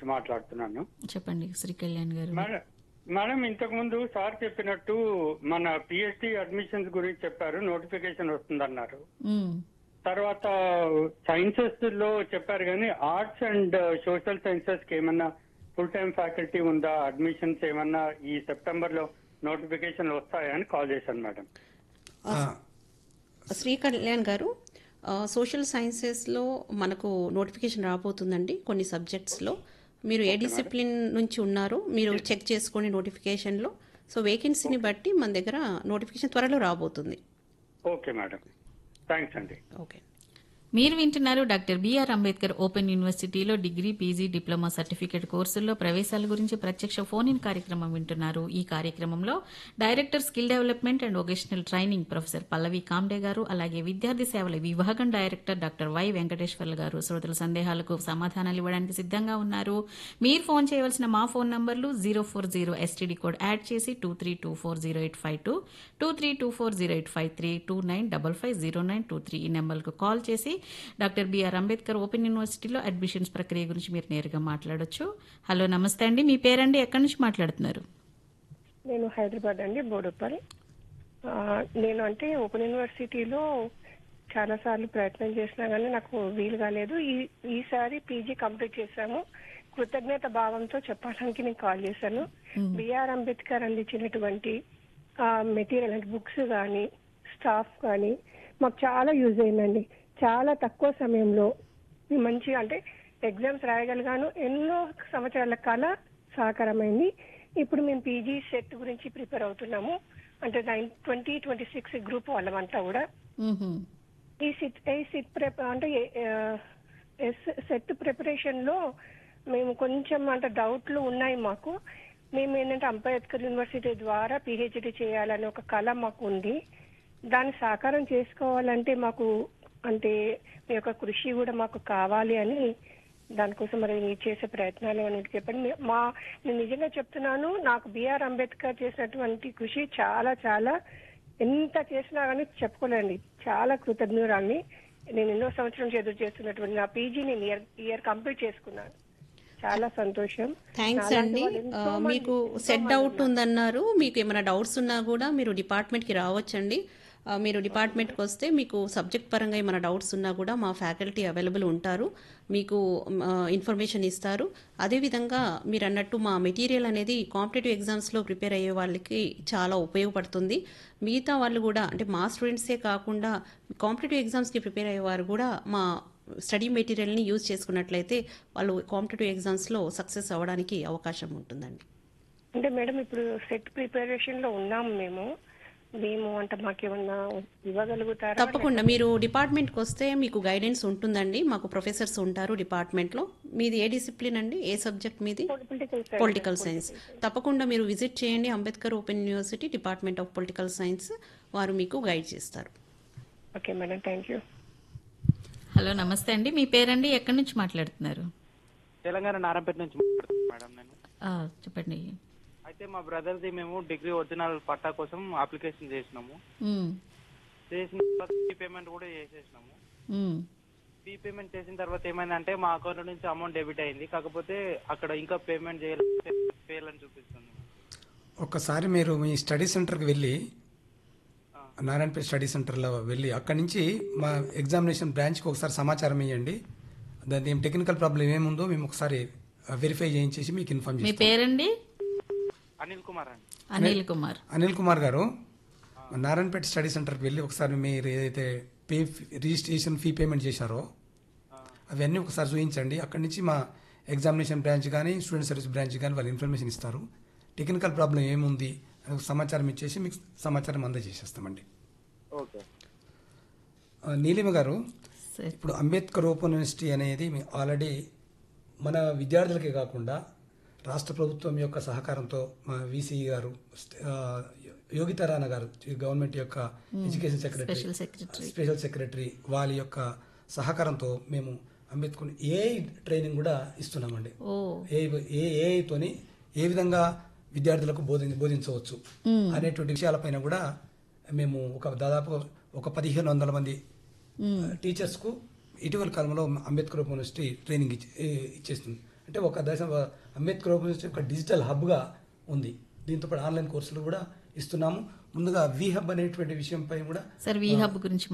మాట్లాడుతున్నాను. చెప్పండి శ్రీ కళ్యాణ్ గారు. మేడం ఇంతకు ముందు సార్ చెప్పినట్టు మన పిహెచ్డి అడ్మిషన్స్ గురించి చెప్పారు, నోటిఫికేషన్ వస్తుందన్నారు. తర్వాత సైన్సెస్ లో చెప్పారు కానీ ఆర్ట్స్ అండ్ సోషల్ సైన్సెస్ కి ఏమన్నా ఫుల్ టైం ఫ్యాకల్టీ ఉందా, అడ్మిషన్స్ ఏమన్నా ఈ సెప్టెంబర్ లో నోటిఫికేషన్ వస్తాయని కాల్ చేశాను మేడం. శ్రీ కళ్యాణ్ గారు, సోషల్ సైన్సెస్లో మనకు నోటిఫికేషన్ రాబోతుందండి. కొన్ని సబ్జెక్ట్స్లో మీరు ఏ డిసిప్లిన్ నుంచి ఉన్నారో మీరు చెక్ చేసుకోండి నోటిఫికేషన్లో. సో వేకెన్సీని బట్టి మన దగ్గర నోటిఫికేషన్ త్వరలో రాబోతుంది. ఓకే మేడం, థ్యాంక్స్ అండి. ఓకే. మీరు వింటున్నారు డాక్టర్ బిఆర్ అంబేద్కర్ ఓపెన్ యూనివర్సిటీలో డిగ్రీ, పీజీ, డిప్లొమా సర్టిఫికేట్ కోర్సుల్లో ప్రవేశాల గురించి ప్రత్యక్ష ఫోన్ ఇన్ కార్యక్రమం వింటున్నారు. ఈ కార్యక్రమంలో director skill development and vocational training professor Pallavi Comte గారు, అలాగే విద్యార్థి సేవల విభాగం డైరెక్టర్ డాక్టర్ వై వెంకటేశ్వర్లు గారు శ్రోతల సందేహాలకు సమాధానాలు ఇవ్వడానికి సిద్ధంగా ఉన్నారు. మీరు ఫోన్ చేయవలసిన మా ఫోన్ నంబర్లు 040 ఎస్టీడీ కోడ్ యాడ్ చేసి 23240852, 23240853, 29550923 ఈ నెంబర్కు కాల్ చేసి డాక్టర్ బిఆర్ అంబేద్కర్ ఓపెన్ యూనివర్సిటీలో అడ్మిషన్స్ ప్రక్రియ గురించి మీరు నేరుగా మాట్లాడొచ్చు. హలో, నమస్తే అండి. మీ పేరండి, ఎక్కడి నుంచి మాట్లాడుతున్నారు? నేను హైదరాబాద్ అండి, బోడుప్పల్. నేను అంటే ఓపెన్ యూనివర్సిటీలో చాలా సార్లు ప్రయత్నం చేసినా కానీ నాకు వీలు కాలేదు. ఈసారి పీజీ కంప్లీట్ చేశాము. కృతజ్ఞత భావంతో చెప్పడానికి నేను కాల్ చేశాను. బిఆర్ అంబేద్కర్ అందించినటువంటి మెటీరియల్ అంటే బుక్స్ కానీ స్టాఫ్ కానీ మాకు చాలా యూజ్ అయిందండి. చాలా తక్కువ సమయంలో మంచి అంటే ఎగ్జామ్స్ రాయగలిగాను. ఎన్నో సంవత్సరాల కాల సహకారమైంది. ఇప్పుడు మేము పీజీ సెట్ గురించి ప్రిపేర్ అవుతున్నాము. అంటే 2026 గ్రూప్ వాళ్ళమంతా కూడా ఈ సిట్ అంటే సెట్ ప్రిపరేషన్ లో మేము కొంచెం అంటే డౌట్లు ఉన్నాయి మాకు. మేము ఏంటంటే అంబేద్కర్ యూనివర్సిటీ ద్వారా పిహెచ్డి చేయాలని ఒక కళ మాకు ఉంది. దాన్ని సాకారం చేసుకోవాలంటే మాకు అంటే మీ యొక్క కృషి కూడా మాకు కావాలి అని దానికోసం మరి చేసే ప్రయత్నాలు అని చెప్పండి. నేను నిజంగా చెప్తున్నాను, నాకు బిఆర్ అంబేద్కర్ చేసినటువంటి కృషి చాలా చాలా ఎంత చేసినా కానీ చెప్పుకోలేండి. చాలా కృతజ్ఞురాల్ని. నేను ఎన్నో సంవత్సరం ఎదురు చేస్తున్నటువంటి నా పీజీ నేను ఇయర్ కంప్లీట్ చేసుకున్నాను. చాలా సంతోషం. థ్యాంక్స్ అండి. మీకు సెట్ డౌట్ ఉందన్నారు. మీకు ఏమైనా డౌట్స్ ఉన్నా కూడా మీరు డిపార్ట్మెంట్కి రావచ్చండి. మీరు డిపార్ట్మెంట్కి వస్తే మీకు సబ్జెక్ట్ పరంగా ఏమైనా డౌట్స్ ఉన్నా కూడా మా ఫ్యాకల్టీ అవైలబుల్ ఉంటారు, మీకు ఇన్ఫర్మేషన్ ఇస్తారు. అదేవిధంగా మీరు అన్నట్టు మా మెటీరియల్ అనేది కాంపిటేటివ్ ఎగ్జామ్స్లో ప్రిపేర్ అయ్యే వాళ్ళకి చాలా ఉపయోగపడుతుంది. మిగతా వాళ్ళు కూడా అంటే మా స్టూడెంట్సే కాకుండా కాంపిటేటివ్ ఎగ్జామ్స్కి ప్రిపేర్ అయ్యేవారు కూడా మా స్టడీ మెటీరియల్ని యూజ్ చేసుకున్నట్లయితే వాళ్ళు కాంపిటేటివ్ ఎగ్జామ్స్లో సక్సెస్ అవ్వడానికి అవకాశం ఉంటుందండి. అంటే మేడం ఇప్పుడు సెట్ ప్రిపరేషన్ లో ఉన్నాము మేము అంటే మాకేమన్నా ఇవ్వగలుగుతారా? తప్పకుండా మీరు డిపార్ట్మెంట్కి వస్తే మీకు గైడెన్స్ ఉంటుందండి. మాకు ప్రొఫెసర్స్ ఉంటారు డిపార్ట్మెంట్లో. మీది ఏ డిసిప్లిన్ అండి, ఏ సబ్జెక్ట్ మీది? Political science. తప్పకుండా మీరు విజిట్ చేయండి Ambedkar open university department of political science. వారు మీకు గైడ్ చేస్తారు. Okay madam, thank you. Hello, నమస్తే అండి. మీ పేరండి, ఎక్కడి నుంచి మాట్లాడుతున్నారు? తెలంగాణ నారాయణపేట నుంచి మాట్లాడుతున్నాను మేడం నేను. చెప్పండి. అయితే మా బ్రదర్ ది మేము డిగ్రీ ఒరిజినల్ పట్టా కోసం అప్లికేషన్ చేసినాము. చేసిన తర్వాత ఫీ పేమెంట్ కూడా చేసేసినాము. ఫీ పేమెంట్ చేసిన తర్వాత ఏమైందంటే మా అకౌంట్ నుంచి అమౌంట్ డెబిట్ అయింది. కాకపోతే అక్కడ ఇంకా పేమెంట్ చేయాలని చూపిస్తుంది. ఒక్కసారి మీరు మీ స్టడీ సెంటర్కి వెళ్ళి నారాయణపేట స్టడీ సెంటర్లో వెళ్ళి అక్కడి నుంచి మా ఎగ్జామినేషన్ బ్రాంచ్కి ఒకసారి సమాచారం ఇవ్వండి. దాని ఏం టెక్నికల్ ప్రాబ్లం ఏముందో మేము ఒకసారి వెరిఫై చేయించేసి మీకు ఇన్ఫార్మ్ చేస్తాం. మీ పేరండి? అనిల్ కుమార్ అండి. అనిల్ కుమార్ గారు, నారాయణపేట స్టడీ సెంటర్కి వెళ్ళి ఒకసారి మీరు ఏదైతే రిజిస్ట్రేషన్ ఫీ పేమెంట్ చేశారో అవన్నీ ఒకసారి చూపించండి. అక్కడి నుంచి మా ఎగ్జామినేషన్ బ్రాంచ్ కానీ స్టూడెంట్ సర్వీస్ బ్రాంచ్ కానీ వాళ్ళు ఇన్ఫర్మేషన్ ఇస్తారు. టెక్నికల్ ప్రాబ్లం ఏముంది సమాచారం ఇచ్చేసి మీకు సమాచారం అందజేసేస్తామండి. నీలిమ గారు, ఇప్పుడు అంబేద్కర్ ఓపెన్ యూనివర్సిటీ అనేది ఆల్రెడీ మన విద్యార్థులకే కాకుండా రాష్ట్ర ప్రభుత్వం యొక్క సహకారంతో మా వీసీ గారు, యోగితా రాణా గారు గవర్నమెంట్ యొక్క ఎడ్యుకేషన్ సెక్రటరీ, స్పెషల్ సెక్రటరీ వాళ్ళ యొక్క సహకారంతో మేము అంబేద్కర్ ఏఐ ట్రైనింగ్ కూడా ఇస్తున్నామండి. ఏఐతోని ఏ విధంగా విద్యార్థులకు బోధించవచ్చు అనేటువంటి విషయాలపైన కూడా మేము దాదాపు 1500 మంది టీచర్స్ కు ఇటీవల కాలంలో అంబేద్కర్ యూనివర్సిటీ ట్రైనింగ్ ఇచ్చేస్తుంది. అంటే ఒక దశ అంబేద్కర్ ఓపెన్ యూనివర్సిటీ ఒక డిజిటల్ హబ్గా ఉంది. దీంతో పాటు ఆన్లైన్ కోర్సులు కూడా ఇస్తున్నాము. ముందుగా వి హబ్ అనేటువంటి విషయంపై కూడా సార్ వి హబ్ గురించి